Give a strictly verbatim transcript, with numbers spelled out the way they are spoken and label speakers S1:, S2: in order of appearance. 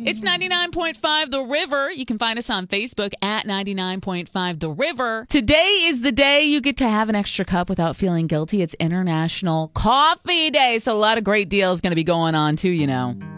S1: It's ninety-nine point five The River. You can find us on Facebook at ninety-nine point five The River. Today is the day you get to have an extra cup without feeling guilty. It's International Coffee Day, so a lot of great deals going to be going on too, you know.